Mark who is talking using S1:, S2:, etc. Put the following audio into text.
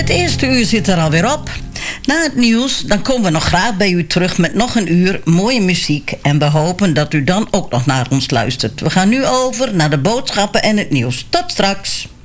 S1: Het eerste uur zit er alweer op. Na het nieuws dan komen we nog graag bij u terug met nog een uur mooie muziek. En we hopen dat u dan ook nog naar ons luistert. We gaan nu over naar de boodschappen en het nieuws. Tot straks.